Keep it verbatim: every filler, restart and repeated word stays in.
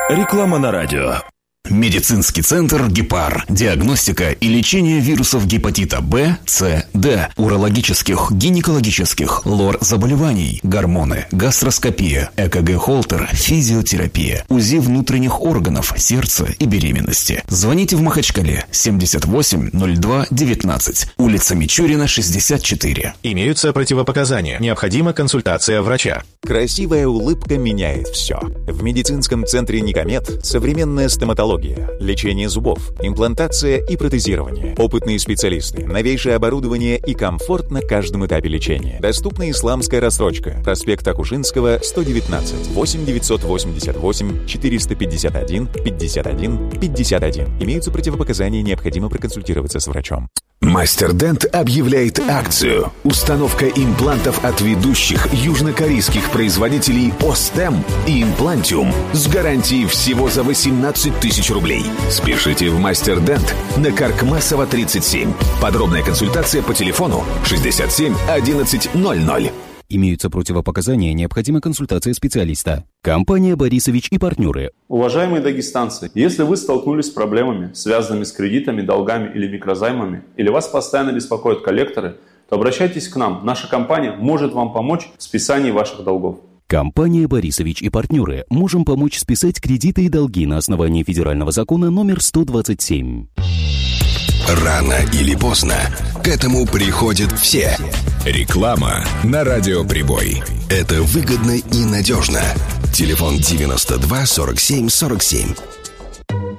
Реклама на радио. Медицинский центр «Гепар». Диагностика и лечение вирусов гепатита Б, С, Д, урологических, гинекологических, лор-заболеваний, гормоны, гастроскопия, ЭКГ-холтер, физиотерапия, УЗИ внутренних органов, сердца и беременности. Звоните в Махачкале, семьдесят восемь ноль два девятнадцать, улица Мичурина, шестьдесят четыре. Имеются противопоказания. Необходима консультация врача. Красивая улыбка меняет все. В медицинском центре «Никомед» современная стоматология, лечение зубов, имплантация и протезирование. Опытные специалисты, новейшее оборудование и комфорт на каждом этапе лечения. Доступна исламская рассрочка. Проспект Акушинского, сто девятнадцать, восемь девятьсот восемьдесят восемь четыреста пятьдесят один пятьдесят один пятьдесят один. Имеются противопоказания, необходимо проконсультироваться с врачом. Мастер-Дент объявляет акцию. Установка имплантов от ведущих южнокорейских производителей Остем и Имплантиум с гарантией всего за восемнадцать тысяч рублей. Спешите в Мастер-Дент на Каркмасова тридцать семь. Подробная консультация по телефону шестьдесят семь одиннадцать ноль ноль. Имеются противопоказания, необходима консультация специалиста. Компания «Борисович и партнеры». Уважаемые дагестанцы, если вы столкнулись с проблемами, связанными с кредитами, долгами или микрозаймами, или вас постоянно беспокоят коллекторы, то обращайтесь к нам. Наша компания может вам помочь в списании ваших долгов. Компания «Борисович и партнеры». Можем помочь списать кредиты и долги на основании федерального закона номер сто двадцать семь. Рано или поздно к этому приходят все. Реклама на радио «Прибой». Это выгодно и надежно. Телефон девяносто два сорок семь сорок семь.